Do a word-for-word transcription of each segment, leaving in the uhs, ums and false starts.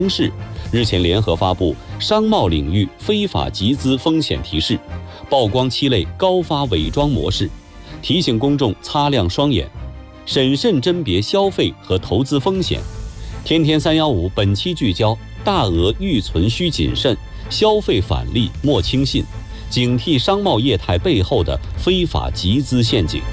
市日前联合发布商贸领域非法集资风险提示，曝光七类高发伪装模式，提醒公众擦亮双眼，审慎甄别消费和投资风险。天天三一五本期聚焦：大额预存需谨慎，消费返利莫轻信，警惕商贸业态背后的非法集资陷阱。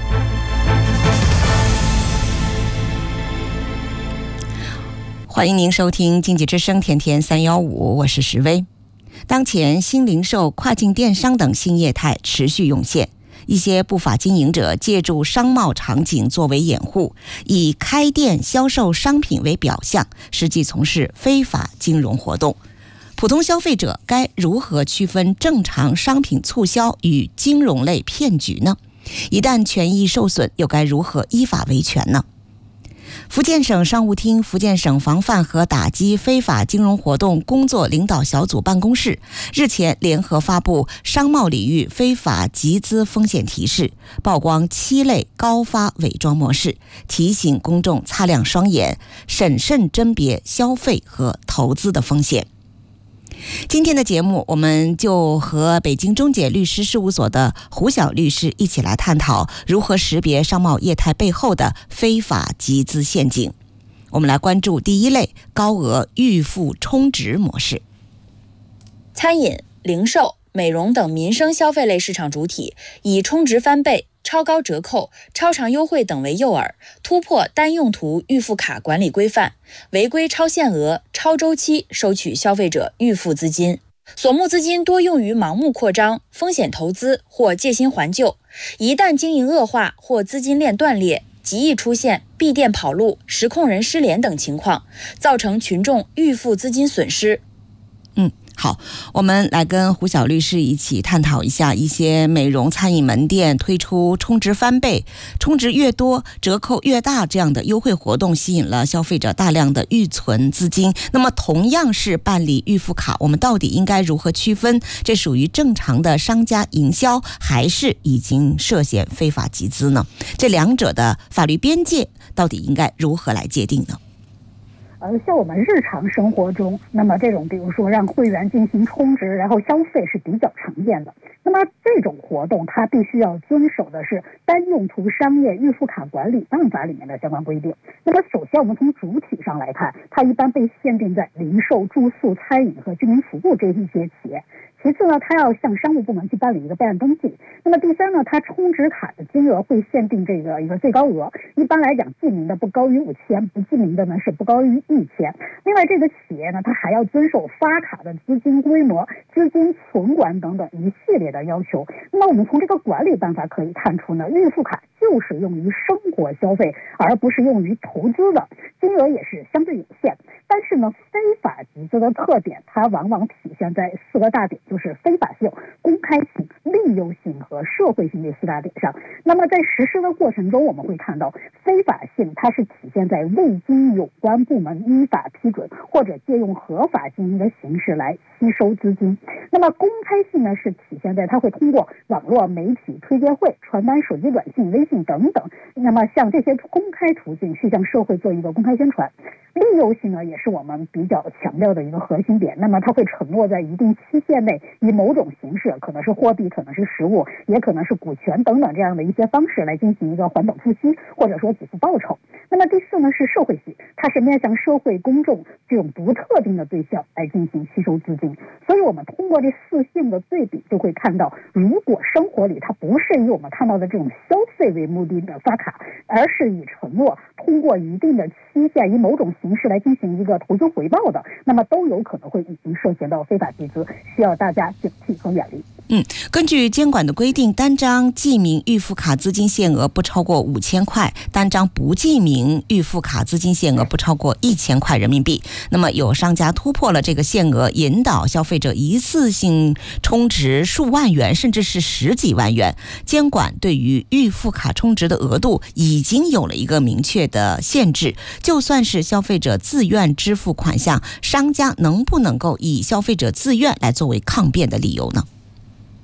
欢迎您收听经济之声天天三一五，我是石薇。当前新零售、跨境电商等新业态持续涌现，一些不法经营者借助商贸场景作为掩护，以开店销售商品为表象，实际从事非法金融活动。普通消费者该如何区分正常商品促销与金融类骗局呢？一旦权益受损，又该如何依法维权呢？福建省商务厅福建省防范和打击非法金融活动工作领导小组办公室日前联合发布商贸领域非法集资风险提示，曝光七类高发伪装模式，提醒公众擦亮双眼，审慎甄别消费和投资的风险。今天的节目，我们就和北京中解律师事务所的胡晓律师一起来探讨如何识别商贸业态背后的非法集资陷阱。我们来关注第一类高额预付充值模式。 餐饮、零售、美容等民生消费类市场主体以充值翻倍、超高折扣、超长优惠等为诱饵，突破单用途预付卡管理规范，违规超限额、超周期收取消费者预付资金，所募资金多用于盲目扩张、风险投资或借新还旧。一旦经营恶化或资金链断裂，极易出现闭店跑路、实控人失联等情况，造成群众预付资金损失。 嗯。好，我们来跟胡晓律师一起探讨一下一些美容餐饮门店推出充值翻倍、充值越多折扣越大这样的优惠活动，吸引了消费者大量的预存资金。那么同样是办理预付卡，我们到底应该如何区分这属于正常的商家营销，还是已经涉嫌非法集资呢？这两者的法律边界到底应该如何来界定呢？ 呃，像我们日常生活中，那么这种比如说让会员进行充值，然后消费是比较常见的。那么这种活动它必须要遵守的是单用途商业预付卡管理办法里面的相关规定。那么首先我们从主体上来看，它一般被限定在零售、住宿、餐饮和居民服务这一些企业。其次呢，它要向商务部门去办理一个备案登记。那么第三呢，它充值卡的金额会限定这个一个最高额，一般来讲记名的不高于五千，不记名的呢是不高于一千。另外这个企业呢，它还要遵守发卡的资金规模、资金存管等等一系列的要求。那么我们从这个管理办法可以看出呢，预付卡就是用于生活消费，而不是用于投资的，金额也是相对有限。但是呢，非法集资的特点，它往往体现在四个大点，就是非法性、公开性、利诱性和社会性这四大点上。那么在实施的过程中，我们会看到非法性它是体现在未经有关部门依法批准或者借用合法经营的形式来吸收资金。那么公开性呢，是体现在它会通过网络媒体推介会、传单、手机短信、微信等等，那么像这些公开途径去向社会做一个公开宣传。利诱性呢，也是我们比较强调的一个核心点。那么它会承诺在一定期限内，以某种形式，可能是货币，可能是实物，也可能是股权等等这样的一些方式来进行一个还本付息，或者说给付报酬。那么第四呢，是社会性，它是面向社会公众这种不特定的对象来进行吸收资金。所以我们通过这四性的对比，就会看到，如果生活里它不是以我们看到的这种消费为目的的发卡，而是以承诺通过一定的期限，以某种形式来进行一个投资回报的，那么都有可能会已经涉嫌到非法集资，需要大家警惕和远离。 嗯，根据监管的规定，单张记名预付卡资金限额不超过五千块，单张不记名预付卡资金限额不超过一千块人民币。那么有商家突破了这个限额，引导消费者一次性充值数万元，甚至是十几万元。监管对于预付卡充值的额度已经有了一个明确的限制，就算是消费者自愿支付款项，商家能不能够以消费者自愿来作为抗辩的理由呢？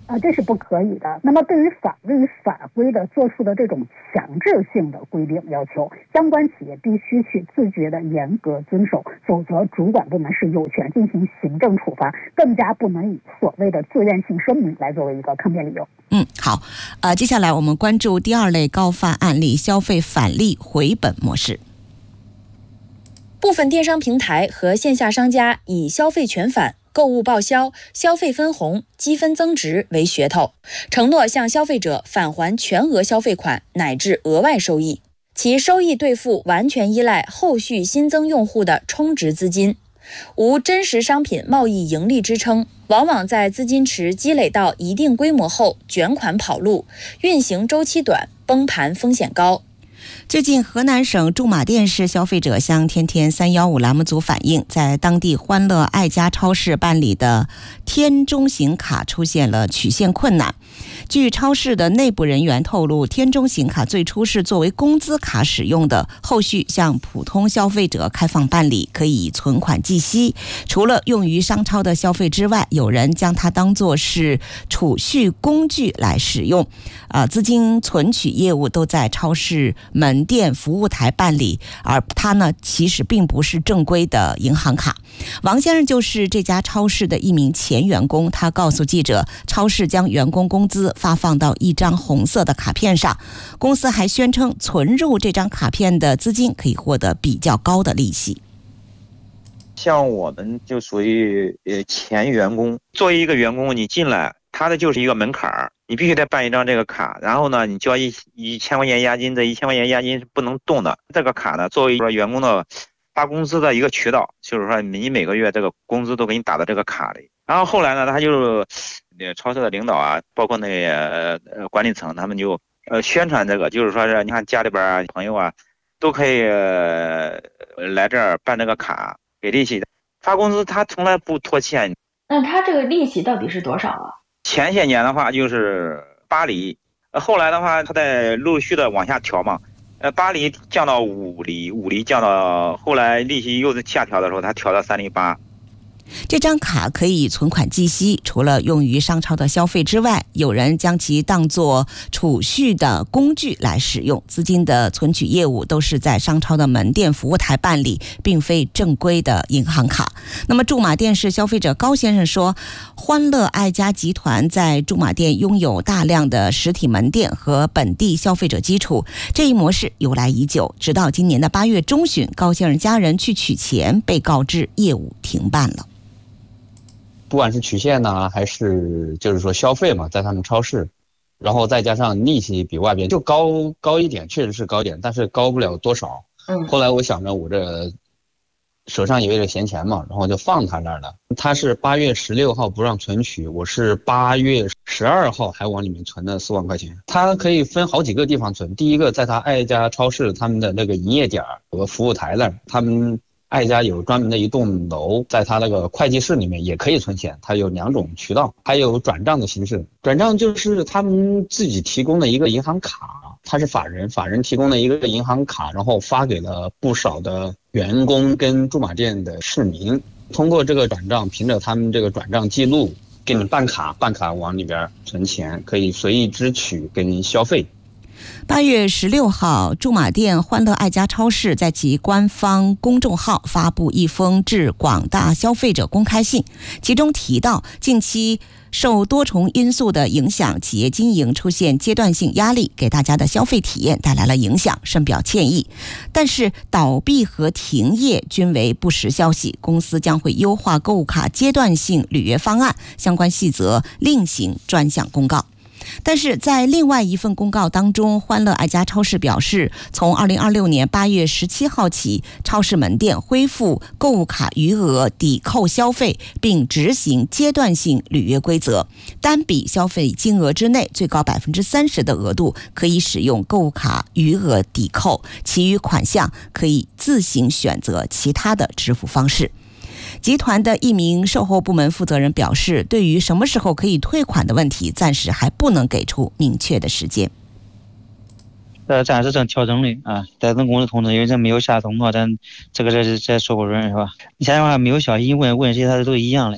啊，这是不可以的。那么对于法律法规的做出的这种强制性的规定要求，相关企业必须去自觉的严格遵守，否则主管部门是有权进行行政处罚，更加不能以所谓的自愿性声明来作为一个抗辩理由。 嗯，好，呃，接下来我们关注第二类高发案例：消费返利回本模式。 部分电商平台和线下商家以消费全返、购物报销、消费分红、积分增值为噱头，承诺向消费者返还全额消费款乃至额外收益，其收益兑付完全依赖后续新增用户的充值资金，无真实商品贸易盈利支撑，往往在资金池积累到一定规模后卷款跑路，运行周期短，崩盘风险高。 最近，河南省驻马店市消费者向天天三一五栏目组反映，在当地欢乐爱家超市办理的天中行卡出现了取现困难。据超市的内部人员透露，天中行卡最初是作为工资卡使用的，后续向普通消费者开放办理，可以存款计息。除了用于商超的消费之外，有人将它当作是储蓄工具来使用。呃，资金存取业务都在超市门店服务台办理，而它呢，其实并不是正规的银行卡。王先生就是这家超市的一名前员工，他告诉记者，超市将员工工资发放到一张红色的卡片上，公司还宣称存入这张卡片的资金可以获得比较高的利息。 像我们就属于呃前员工，作为一个员工，你进来，他的就是一个门槛，你必须得办一张这个卡，然后呢，你交一一千块钱押金，这一千块钱押金是不能动的。这个卡呢，作为说员工的发工资的一个渠道，就是说你每个月这个工资都给你打到这个卡里。然后后来呢，他就超市的领导啊，包括那个呃管理层，他们就呃宣传这个，就是说是你看家里边啊朋友啊都可以、呃、来这儿办这个卡，给利息，发工资他从来不拖欠。 那他这个利息到底是多少啊？ 前些年的话就是八厘，呃后来的话他在陆续的往下调嘛，呃八厘降到五厘，五厘降到后来利息又下调的时候，他调到三厘八。 这张卡可以存款计息，除了用于商超的消费之外，有人将其当作储蓄的工具来使用，资金的存取业务都是在商超的门店服务台办理，并非正规的银行卡。那么驻马店市消费者高先生说，欢乐爱家集团在驻马店拥有大量的实体门店和本地消费者基础，这一模式由来已久，直到今年的八月中旬，高先生家人去取钱，被告知业务停办了。 不管是取现呢，还是就是说消费嘛，在他们超市，然后再加上利息比外边就高高一点，确实是高一点，但是高不了多少。 嗯， 后来我想着我这手上有一点闲钱嘛，然后就放他那儿了。他是八月十六号不让存取，我是八月十二号还往里面存了四万块钱。他可以分好几个地方存，第一个在他爱家超市他们的那个营业点有个服务台那儿，他们爱家有专门的一栋楼，在他那个会计室里面也可以存钱，它有两种渠道，还有转账的形式。转账就是他们自己提供的一个银行卡，他是法人，法人提供的一个银行卡，然后发给了不少的员工跟驻马店的市民，通过这个转账，凭着他们这个转账记录给你办卡，办卡往里边存钱，可以随意支取跟消费。 八月十六号，驻马店欢乐爱家超市在其官方公众号发布一封致广大消费者公开信，其中提到近期受多重因素的影响，企业经营出现阶段性压力，给大家的消费体验带来了影响，深表歉意。但是倒闭和停业均为不实消息，公司将会优化购物卡阶段性履约方案，相关细则另行专项公告。但是在另外一份公告当中，欢乐爱家超市表示，从二零二六年八月十七号起，超市门店恢复购物卡余额抵扣消费，并执行阶段性履约规则。单笔消费金额之内，最高百分之三十的额度可以使用购物卡余额抵扣，其余款项可以自行选择其他的支付方式。集团的一名售后部门负责人表示，对于什么时候可以退款的问题，暂时还不能给出明确的时间。 呃，暂时正调整的啊，在等公司通知，因为这没有下通告，咱这个这这说不准是吧？你现在的话没有消息，问问谁他都一样的。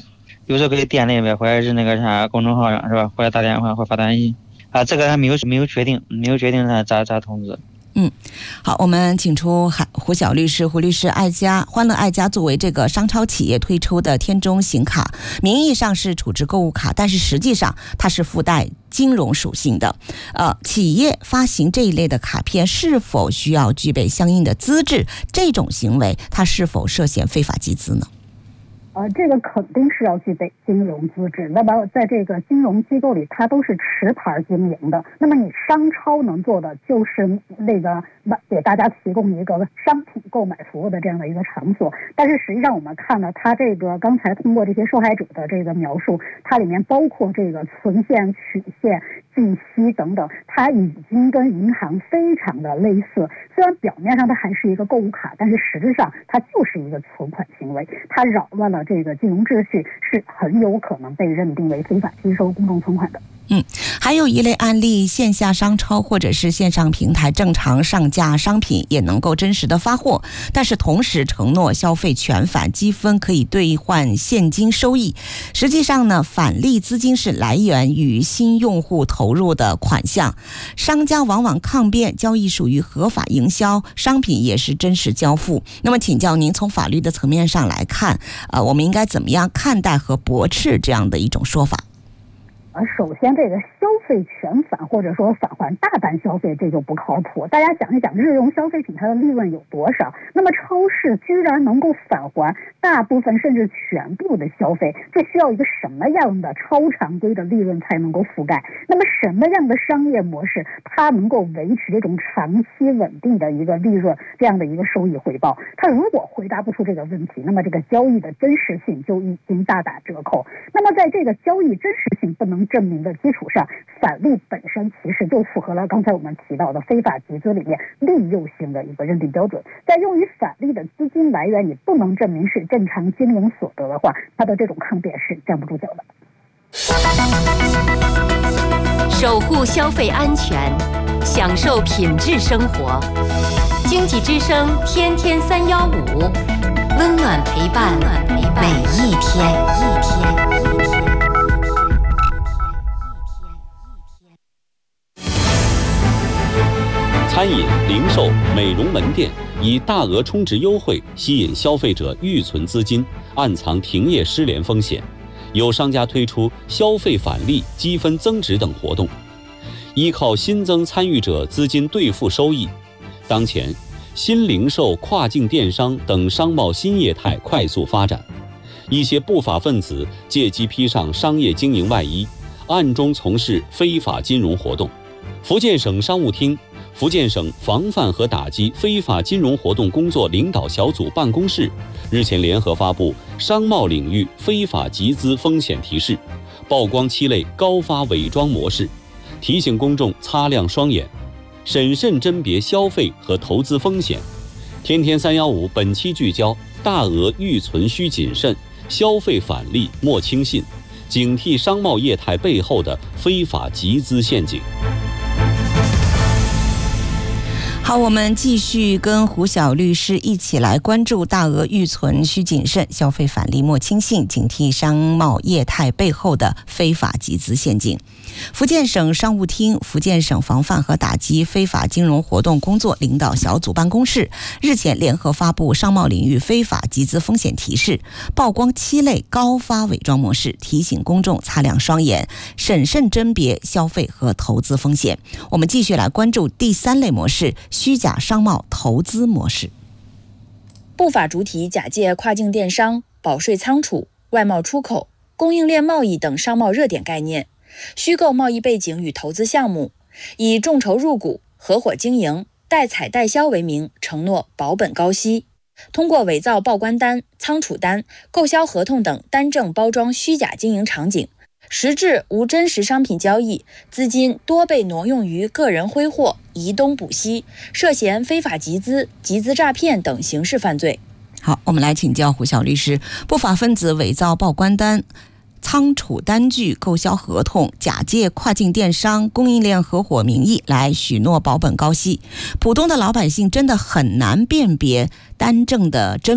有时候可以店里边或者是那个啥公众号上是吧，或者打电话或发短信啊，这个还没有没有确定，没有决定他咋咋通知。 嗯，好，我们请出胡晓律师。胡律师，爱家欢乐爱家作为这个商超企业推出的天中行卡，名义上是储值购物卡，但是实际上它是附带金融属性的。呃，企业发行这一类的卡片是否需要具备相应的资质？这种行为它是否涉嫌非法集资呢？ 呃，这个肯定是要具备金融资质。那么在这个金融机构里，它都是持牌经营的。那么你商超能做的就是那个给大家提供一个商品购买服务的这样的一个场所。但是实际上我们看呢，它这个刚才通过这些受害者的这个描述，它里面包括这个存现、取现、计息等等，它已经跟银行非常的类似。虽然表面上它还是一个购物卡，但是实质上它就是一个存款行为，它扰乱了这个金融秩序，是很有可能被认定为非法吸收公众存款的。 嗯，还有一类案例，线下商超或者是线上平台正常上架商品也能够真实的发货，但是同时承诺消费全返，积分可以兑换现金收益。实际上呢，返利资金是来源于新用户投入的款项，商家往往抗辩交易属于合法营销，商品也是真实交付。那么请教您，从法律的层面上来看，呃，我们应该怎么样看待和驳斥这样的一种说法？ 首先，这个消费全返或者说返还大半消费，这就不靠谱。大家讲一讲日用消费品它的利润有多少？那么超市居然能够返还大部分甚至全部的消费，这需要一个什么样的超常规的利润才能够覆盖？那么什么样的商业模式它能够维持这种长期稳定的一个利润，这样的一个收益回报？它如果回答不出这个问题，那么这个交易的真实性就已经大打折扣。那么在这个交易真实性不能证明的基础上，返利本身其实就符合了刚才我们提到的非法集资里面利诱性的一个认定标准。在用于返利的资金来源你不能证明是正常经营所得的话，它的这种抗辩是站不住脚的。 守护消费安全，享受品质生活。经济之声天天三幺五，温暖陪伴每一天。一天。 餐饮、零售、美容门店以大额充值优惠吸引消费者预存资金，暗藏停业失联风险。有商家推出消费返利、积分增值等活动，依靠新增参与者资金兑付收益。当前，新零售、跨境电商等商贸新业态快速发展，一些不法分子借机披上商业经营外衣，暗中从事非法金融活动。福建省商务厅、福建省防范和打击非法金融活动工作领导小组办公室日前联合发布商贸领域非法集资风险提示，曝光七类高发伪装模式，提醒公众擦亮双眼，审慎甄别消费和投资风险。天天三幺五本期聚焦：大额预存需谨慎，消费返利莫轻信，警惕商贸业态背后的非法集资陷阱。 好，我们继续跟胡晓律师一起来关注大额预存需谨慎，消费返利莫轻信，警惕商贸业态背后的非法集资陷阱。福建省商务厅、福建省防范和打击非法金融活动工作领导小组办公室日前联合发布商贸领域非法集资风险提示，曝光七类高发伪装模式，提醒公众擦亮双眼，审慎甄别消费和投资风险。我们继续来关注第三类模式：虚假商贸投资模式。 不法主体假借跨境电商、保税仓储、外贸出口、供应链贸易等商贸热点概念，虚构贸易背景与投资项目，以众筹入股、合伙经营、代采代销为名，承诺保本高息，通过伪造报关单、仓储单、购销合同等单证包装虚假经营场景，实质无真实商品交易，资金多被挪用于个人挥霍、移东补西，涉嫌非法集资、集资诈骗等刑事犯罪。 好，我们来请教胡晓律师，不法分子伪造报关单、仓储单据、购销合同，假借跨境电商、供应链合伙名义来许诺保本高息，普通的老百姓真的很难辨别单证的真伪。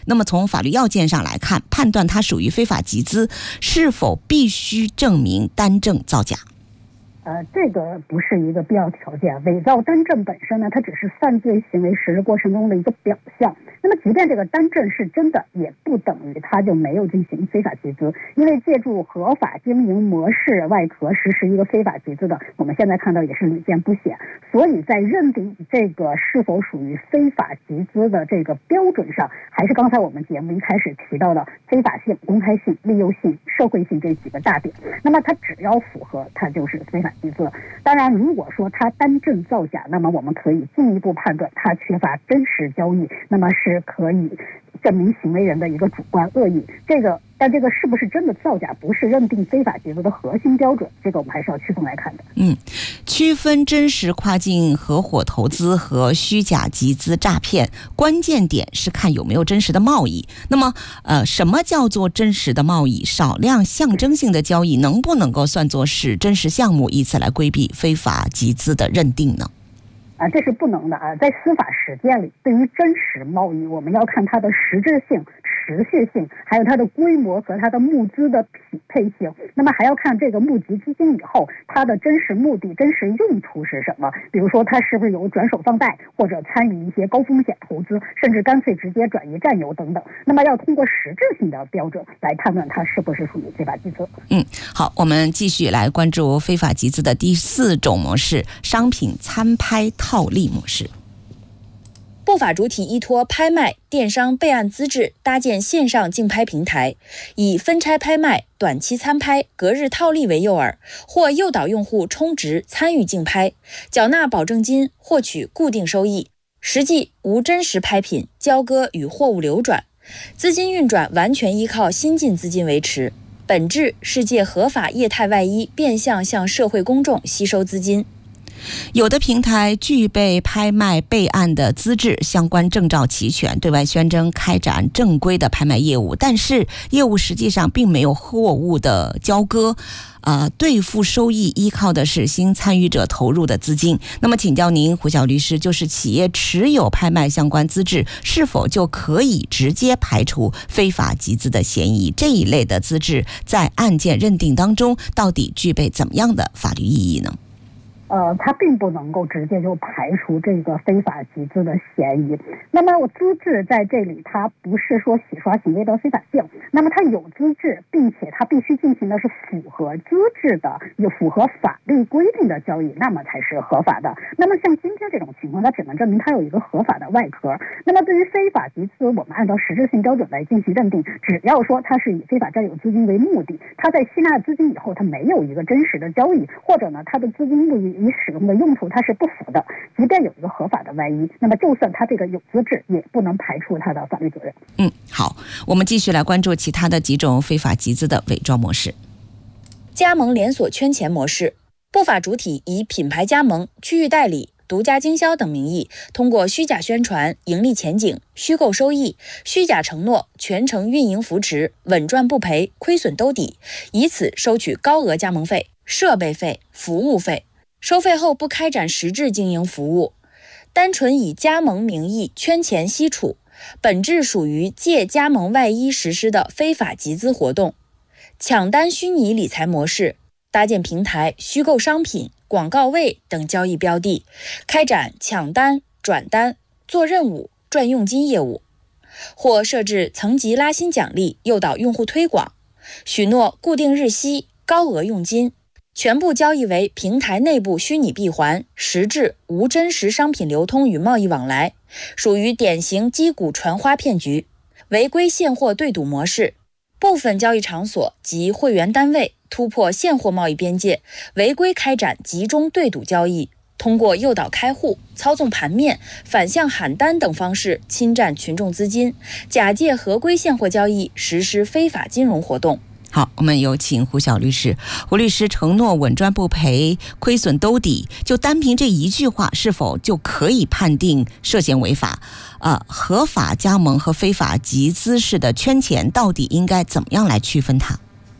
那么从法律要件上来看，判断它属于非法集资，是否必须证明单证造假？ 呃，这个不是一个必要条件。伪造单证本身呢，它只是犯罪行为实施过程中的一个表象。那么，即便这个单证是真的，也不等于它就没有进行非法集资。因为借助合法经营模式外壳实施一个非法集资的，我们现在看到也是屡见不鲜。所以在认定这个是否属于非法集资的这个标准上，还是刚才我们节目一开始提到的非法性、公开性、利诱性、社会性这几个大点。那么，它只要符合，它就是非法集资。当然，如果说它单证造假，那么我们可以进一步判断它缺乏真实交易，那么是可以证明行为人的一个主观恶意。这个，但这个是不是真的造假，不是认定非法集资的核心标准，这个我们还是要区分来看的。 嗯，区分真实跨境合伙投资和虚假集资诈骗，关键点是看有没有真实的贸易。那么，呃，什么叫做真实的贸易？少量象征性的交易能不能够算作是真实项目，以此来规避非法集资的认定呢？ 啊，这是不能的啊！在司法实践里，对于真实贸易，我们要看它的实质性、持续性，还有它的规模和它的募资的匹配性。那么还要看这个募集资金以后，它的真实目的、真实用途是什么？比如说，它是不是有转手放贷，或者参与一些高风险投资，甚至干脆直接转移占有等等。那么要通过实质性的标准来判断它是不是属于非法集资。 嗯，好，我们继续来关注非法集资的第四种模式——商品参拍套利模式。 不法主体依托拍卖、电商备案资质，搭建线上竞拍平台，以分拆拍卖、短期参拍、隔日套利为诱饵，或诱导用户充值参与竞拍，缴纳保证金，获取固定收益。实际无真实拍品、交割与货物流转，资金运转完全依靠新进资金维持，本质是借合法业态外衣，变相向社会公众吸收资金。 有的平台具备拍卖备案的资质，相关证照齐全，对外宣称开展正规的拍卖业务，但是业务实际上并没有货物的交割，呃，兑付收益依靠的是新参与者投入的资金。那么请教您，胡晓律师，就是企业持有拍卖相关资质，是否就可以直接排除非法集资的嫌疑？这一类的资质在案件认定当中到底具备怎么样的法律意义呢？ 呃，它并不能够直接就排除这个非法集资的嫌疑。那么我资质在这里，它不是说洗刷行为的非法性，那么它有资质，并且它必须进行的是符合资质的、有符合法律规定的交易，那么才是合法的。那么像今天这种情况，它只能证明它有一个合法的外壳。那么对于非法集资，我们按照实质性标准来进行认定，只要说它是以非法占有资金为目的，它在吸纳资金以后，它没有一个真实的交易，或者呢，它的资金目的与使用的用途它是不符的，即便有一个合法的外衣，那么就算它这个有资质，也不能排除它的法律责任。 嗯，好，我们继续来关注其他的几种非法集资的伪装模式。 加盟连锁圈钱模式，不法主体以品牌加盟、区域代理、独家经销等名义，通过虚假宣传、盈利前景、虚构收益、虚假承诺、全程运营扶持、稳赚不赔、亏损兜底，以此收取高额加盟费、设备费、服务费。收费后不开展实质经营服务，单纯以加盟名义圈钱吸储，本质属于借加盟外衣实施的非法集资活动。抢单虚拟理财模式，搭建平台，虚构商品、广告位等交易标的，开展抢单、转单、做任务、赚佣金业务，或设置层级拉新奖励，诱导用户推广，许诺固定日息、高额佣金。全部交易为平台内部虚拟闭环，实质无真实商品流通与贸易往来，属于典型击鼓传花骗局。违规现货对赌模式，部分交易场所及会员单位突破现货贸易边界，违规开展集中对赌交易，通过诱导开户、操纵盘面、反向喊单等方式侵占群众资金，假借合规现货交易实施非法金融活动。 好，我们有请胡晓律师。胡律师承诺稳赚不赔、亏损兜底，就单凭这一句话，是否就可以判定涉嫌违法？呃，合法加盟和非法集资式的圈钱，到底应该怎么样来区分它？ 呃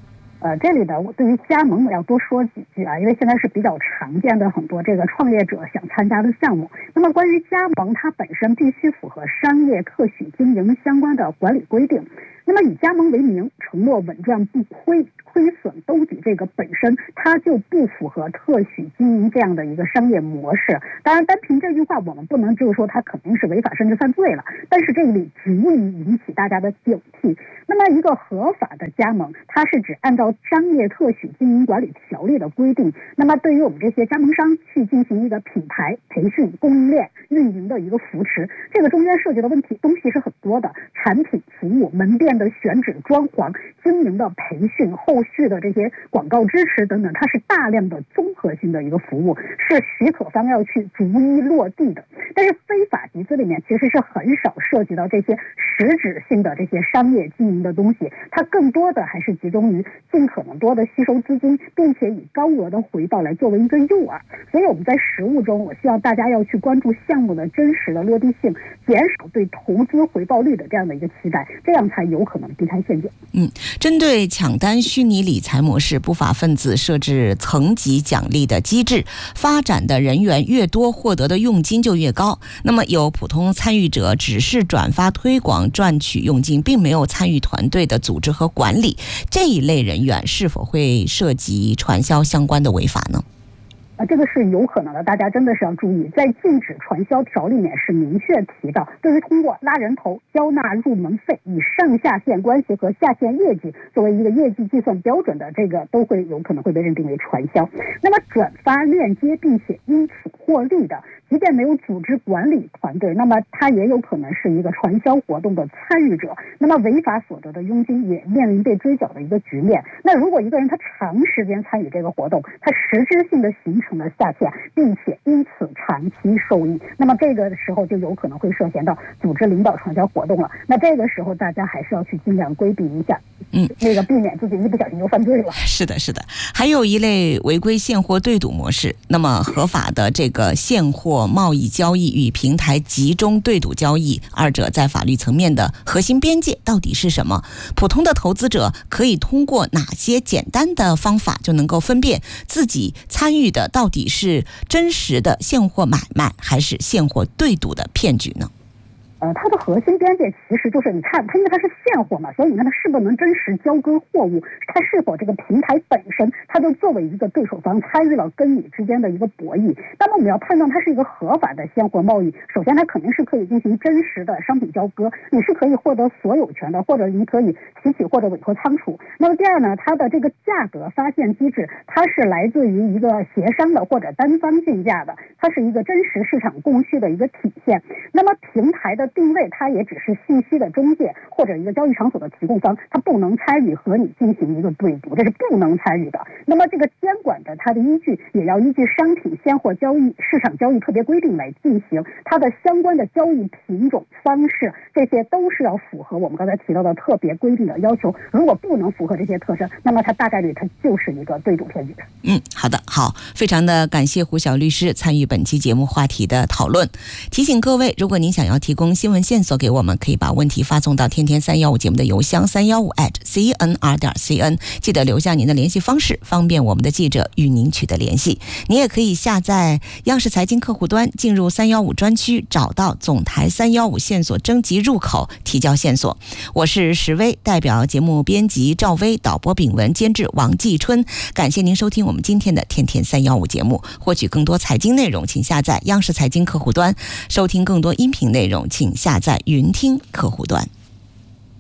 呃，这里呢，我对于加盟我要多说几句啊，因为现在是比较常见的很多这个创业者想参加的项目。那么关于加盟，它本身必须符合商业特许经营相关的管理规定。那么以加盟为名，承诺稳赚不亏、亏损兜底，这个本身它就不符合特许经营这样的一个商业模式。当然，单凭这句话，我们不能就是说它肯定是违法甚至犯罪了，但是这里足以引起大家的警惕。那么一个合法的加盟，它是指按照商业特许经营管理条例的规定，那么对于我们这些加盟商去进行一个品牌培训、供应链运营的一个扶持，这个中间涉及的问题东西是很多的，产品、服务、门店的选址、装潢、经营的培训、后续的这些广告支持等等，它是大量的综合性的一个服务，是许可方要去逐一落地的。但是非法集资里面其实是很少涉及到这些实质性的这些商业经营的东西，它更多的还是集中于尽可能多的吸收资金，并且以高额的回报来作为一个诱饵。所以我们在实务中，我希望大家要去关注项目的真实的落地性，减少对投资回报率的这样的一个期待，这样才有可能避开陷阱。 嗯，针对抢单虚拟理财模式，不法分子设置层级奖励的机制，发展的人员越多，获得的佣金就越高。那么有普通参与者只是转发推广赚取佣金，并没有参与团队的组织和管理，这一类人员是否会涉及传销相关的违法呢？ 啊，这个是有可能的，大家真的是要注意，在禁止传销条里面是明确提到，对于通过拉人头、交纳入门费、以上下线关系和下线业绩作为一个业绩计算标准的，这个都会有可能会被认定为传销。那么转发链接并且因此获利的，即便没有组织管理团队，那么他也有可能是一个传销活动的参与者，那么违法所得的佣金也面临被追缴的一个局面。那如果一个人他长时间参与这个活动，他实质性的形成了下线，并且因此长期受益，那么这个时候就有可能会涉嫌到组织领导传销活动了。那这个时候大家还是要去尽量规避一下， 嗯， 那个避免自己一不小心就犯罪了。 是的，是的。还有一类违规现货对赌模式，那么合法的这个现货贸易交易与平台集中对赌交易，二者在法律层面的核心边界到底是什么？普通的投资者可以通过哪些简单的方法就能够分辨自己参与的到底是真实的现货买卖，还是现货对赌的骗局呢？ 呃，它的核心边界其实就是你看它，因为它是现货嘛，所以你看它是不是能真实交割货物，它是否这个平台本身它就作为一个对手方参与了跟你之间的一个博弈。那么我们要判断它是一个合法的现货贸易，首先它肯定是可以进行真实的商品交割，你是可以获得所有权的，或者你可以提取或者委托仓储。那么第二呢，它的这个价格发现机制，它是来自于一个协商的或者单方竞价的，它是一个真实市场供需的一个体现。那么平台的定位，它也只是信息的中介或者一个交易场所的提供方，它不能参与和你进行一个对赌，这是不能参与的。那么这个监管的它的依据也要依据商品现货交易市场交易特别规定来进行，它的相关的交易品种方式，这些都是要符合我们刚才提到的特别规定的要求。如果不能符合这些特征，那么它大概率它就是一个对赌骗局。 嗯，好的，好，非常的感谢胡晓律师参与本期节目话题的讨论。提醒各位，如果您想要提供新闻线索给我们，可以把问题发送到天天三幺五节目的邮箱三幺五 at c n r 点 c n， 记得留下您的联系方式，方便我们的记者与您取得联系。您也可以下载央视财经客户端，进入三幺五专区，找到总台三幺五线索征集入口，提交线索。我是石薇，代表节目编辑赵薇，导播炳文，监制王继春。感谢您收听我们今天的天天三幺五节目。获取更多财经内容，请下载央视财经客户端；收听更多音频内容，请下载云听客户端。